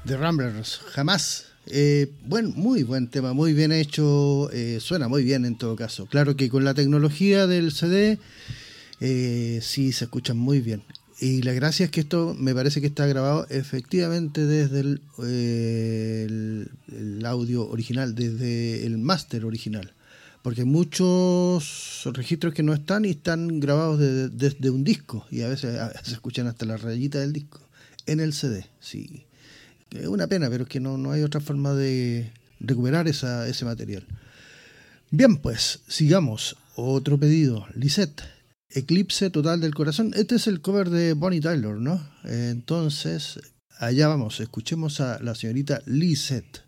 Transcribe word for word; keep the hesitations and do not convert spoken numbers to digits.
The Ramblers, jamás. Eh, bueno, muy buen tema, muy bien hecho, eh, suena muy bien en todo caso. Claro que con la tecnología del C D, eh, sí se escucha muy bien. Y la gracia es que esto me parece que está grabado efectivamente desde el, eh, el, el audio original, desde el máster original. Porque hay muchos registros que no están y están grabados desde de, de un disco. Y a veces, a veces se escuchan hasta la rayita del disco en el C D, sí. Es una pena, pero es que no, no hay otra forma de recuperar esa, ese material. Bien, pues, sigamos. Otro pedido. Lisette, Eclipse Total del Corazón. Este es el cover de Bonnie Tyler, ¿no? Entonces, allá vamos. Escuchemos a la señorita Lisette.